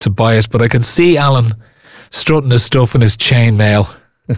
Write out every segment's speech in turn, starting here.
to buy it, but I can see Alan strutting his stuff in his chainmail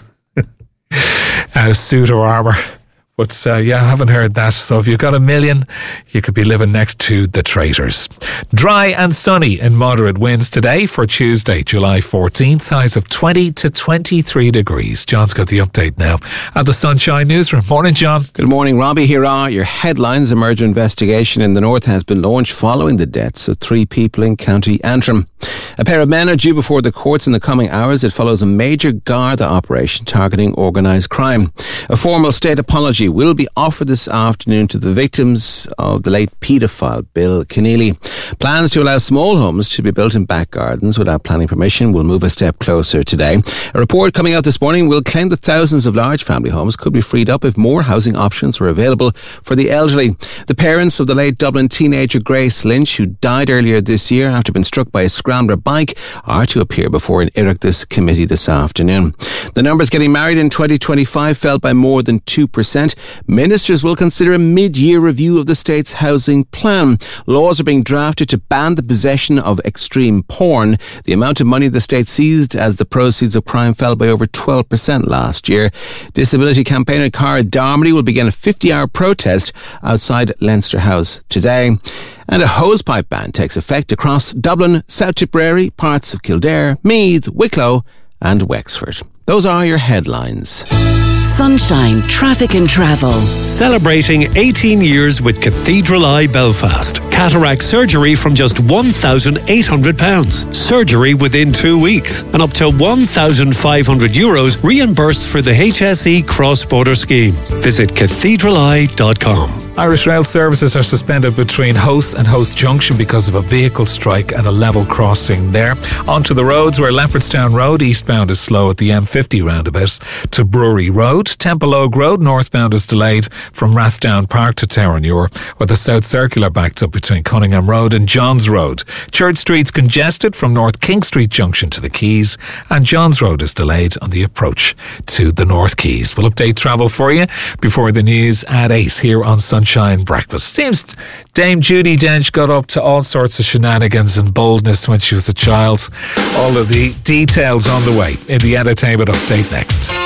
and his suit of armour. But I haven't heard that. So if you've got $1 million, you could be living next to the traitors. Dry and sunny in moderate winds today for Tuesday, July 14th. Highs of 20 to 23 degrees. John's got the update now at the Sunshine Newsroom. Morning, John. Good morning, Robbie. Here are your headlines. A murder investigation in the north has been launched following the deaths of 3 people in County Antrim. A pair of men are due before the courts in the coming hours. It follows a major Garda operation targeting organised crime. A formal state apology will be offered this afternoon to the victims of the late paedophile Bill Keneally. Plans to allow small homes to be built in back gardens without planning permission will move a step closer today. A report coming out this morning will claim that thousands of large family homes could be freed up if more housing options were available for the elderly. The parents of the late Dublin teenager Grace Lynch, who died earlier this year after being struck by a scrambler bike, are to appear before an Oireachtas committee this afternoon. The numbers getting married in 2025 fell by more than 2%. Ministers will consider a mid-year review of the state's housing plan. Laws are being drafted to ban the possession of extreme porn. The amount of money the state seized as the proceeds of crime fell by over 12% last year. Disability campaigner Cara Darmody will begin a 50-hour protest outside Leinster House today. And a hosepipe ban takes effect across Dublin, South Tipperary, parts of Kildare, Meath, Wicklow and Wexford. Those are your headlines. Sunshine Traffic and Travel. Celebrating 18 years with Cathedral Eye Belfast. Cataract surgery from just £1,800. Surgery within 2 weeks. And up to €1,500 reimbursed for the HSE cross-border scheme. Visit cathedraleye.com. Irish Rail services are suspended between Howth and Howth Junction because of a vehicle strike at a level crossing there. Onto the roads where Leopardstown Road eastbound is slow at the M50 roundabout to Brewery Road. Temple Oak Road northbound is delayed from Rathdown Park to Terenure, with the South Circular backed up between Cunningham Road and Johns Road. Church Street's congested from North King Street Junction to the Quays, and Johns Road is delayed on the approach to the North Quays. We'll update travel for you before the news at 8 here on Sunshine Breakfast. Seems Dame Judi Dench got up to all sorts of shenanigans and boldness when she was a child. All of the details on the way in the entertainment update next.